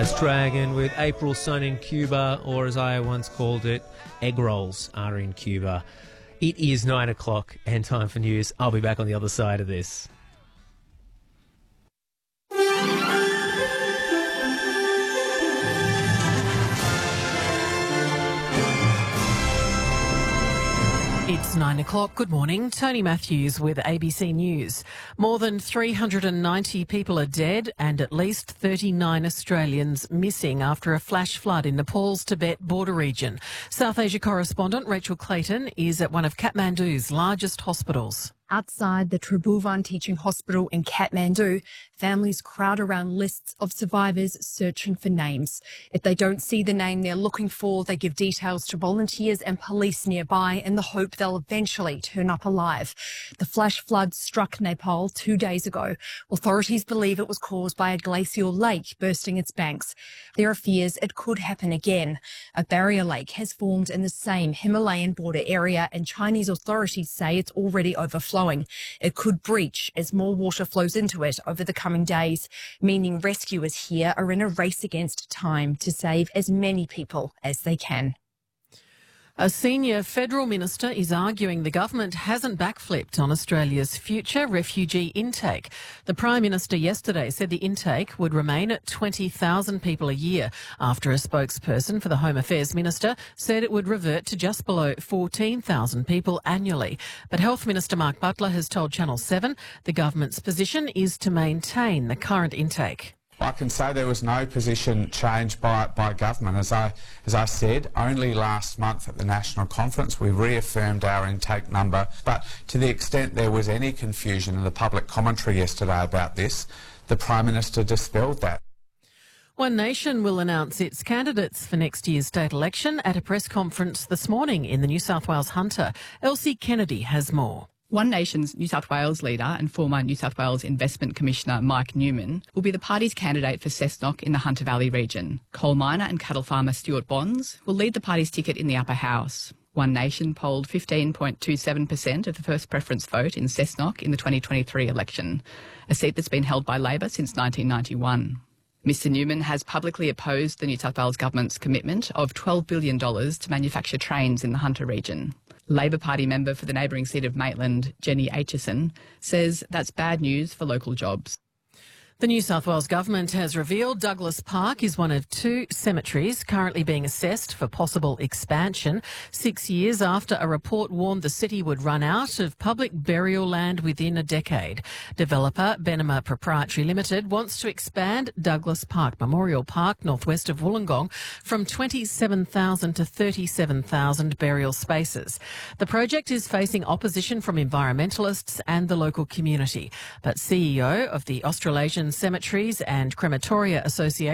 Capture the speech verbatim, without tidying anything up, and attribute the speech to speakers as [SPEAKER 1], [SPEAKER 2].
[SPEAKER 1] Last Dragon with April Sun in Cuba, or as I once called it, egg rolls are in Cuba. It is nine o'clock and time for news. I'll be back on the other side of this.
[SPEAKER 2] It's nine o'clock. Good morning. Tony Matthews with A B C News. More than three hundred ninety people are dead and at least thirty-nine Australians missing after a flash flood in Nepal's Tibet border region. South Asia correspondent Rachel Clayton is at one of Kathmandu's largest hospitals.
[SPEAKER 3] Outside the Tribhuvan Teaching Hospital in Kathmandu, families crowd around lists of survivors searching for names. If they don't see the name they're looking for, they give details to volunteers and police nearby in the hope they'll eventually turn up alive. The flash flood struck Nepal two days ago. Authorities believe it was caused by a glacial lake bursting its banks. There are fears it could happen again. A barrier lake has formed in the same Himalayan border area, and Chinese authorities say it's already overflowing. It could breach as more water flows into it over the coming days, meaning rescuers here are in a race against time to save as many people as they can.
[SPEAKER 2] A senior federal minister is arguing the government hasn't backflipped on Australia's future refugee intake. The Prime Minister yesterday said the intake would remain at twenty thousand people a year after a spokesperson for the Home Affairs Minister said it would revert to just below fourteen thousand people annually. But Health Minister Mark Butler has told Channel seven the government's position is to maintain the current intake.
[SPEAKER 4] I can say there was no position changed by by government. As I as I said, only last month at the national conference we reaffirmed our intake number. But to the extent there was any confusion in the public commentary yesterday about this, the Prime Minister dispelled that.
[SPEAKER 2] One Nation will announce its candidates for next year's state election at a press conference this morning in the New South Wales Hunter. Elsie Kennedy has more.
[SPEAKER 5] One Nation's New South Wales leader and former New South Wales Investment Commissioner Mike Newman will be the party's candidate for Cessnock in the Hunter Valley region. Coal miner and cattle farmer Stuart Bonds will lead the party's ticket in the upper house. One Nation polled fifteen point two seven percent of the first preference vote in Cessnock in the twenty twenty-three election, a seat that's been held by Labor since nineteen ninety-one. Mr Newman has publicly opposed the New South Wales government's commitment of twelve billion dollars to manufacture trains in the Hunter region. Labor Party member for the neighbouring seat of Maitland, Jenny Aitchison, says that's bad news for local jobs.
[SPEAKER 2] The New South Wales Government has revealed Douglas Park is one of two cemeteries currently being assessed for possible expansion, six years after a report warned the city would run out of public burial land within a decade. Developer Benema Proprietary Limited wants to expand Douglas Park Memorial Park northwest of Wollongong from twenty-seven thousand to thirty-seven thousand burial spaces. The project is facing opposition from environmentalists and the local community, but C E O of the Australasian Cemeteries and Crematoria Association